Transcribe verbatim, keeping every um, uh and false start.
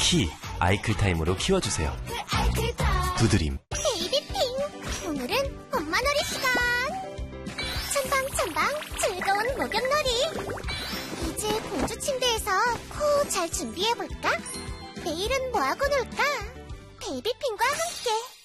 키, 아이클타임으로 키워주세요. 두드림. 베이비핑, 오늘은 엄마놀이 시간. 첨방첨방 즐거운 목욕놀이. 이제 공주 침대에서 코 잘 준비해볼까? 내일은 뭐하고 놀까? 베이비핑과 함께.